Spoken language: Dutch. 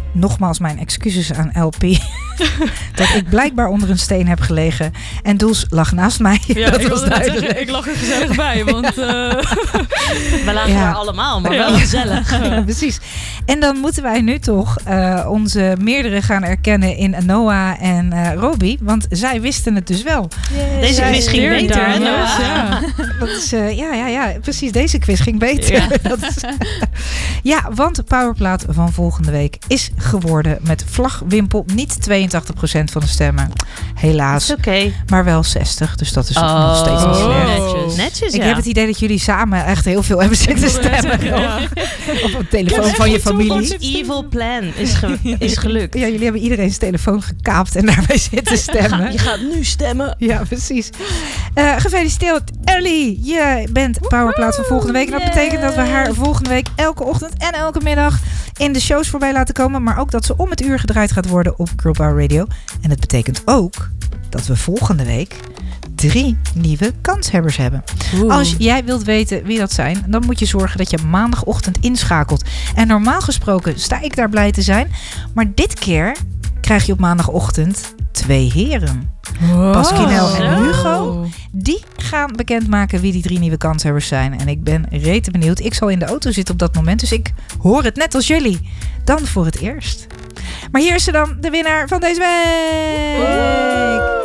Nogmaals mijn excuses aan LP. Dat ik blijkbaar onder een steen heb gelegen. En Doels lag naast mij. Ja, dat was duidelijk. Ik lag er gezellig bij. Want, we lagen er allemaal, maar wel gezellig. Ja, precies. En dan moeten wij nu toch onze meerdere gaan erkennen in Noah en Robbie. Want zij wisten het dus wel. Yes. Deze quiz ging beter, hè? Ja. Dat is, ja, precies. Deze quiz ging beter. Ja, ja, want de powerplaat van volgende week is geworden met vlagwimpel niet 82% van de stemmen. Helaas. Oké. Maar wel 60. Dus dat is nog steeds niet slecht. Netjes, Ik heb het idee dat jullie samen echt heel veel hebben zitten stemmen. Op een telefoon van je familie. Ons evil plan is gelukt. Ja, jullie hebben iedereen zijn telefoon gekaapt en daarbij zitten stemmen. Je gaat nu stemmen. Ja, precies. Gefeliciteerd, Ellie. Je bent powerplaat van volgende week. En dat betekent dat we haar volgende week elke ochtend en elke middag in de shows voorbij laten komen. Maar ook dat ze om het uur gedraaid gaat worden op Girl Power Radio. En het betekent ook dat we volgende week 3 nieuwe kanshebbers hebben. Als jij wilt weten wie dat zijn, dan moet je zorgen dat je maandagochtend inschakelt. En normaal gesproken sta ik daar blij te zijn. Maar dit keer krijg je op maandagochtend 2 heren. Pasquinel en Hugo. Die gaan bekendmaken wie die 3 nieuwe kanshebbers zijn. En ik ben rete benieuwd. Ik zal in de auto zitten op dat moment. Dus ik hoor het net als jullie. Dan voor het eerst. Maar hier is ze dan, de winnaar van deze week.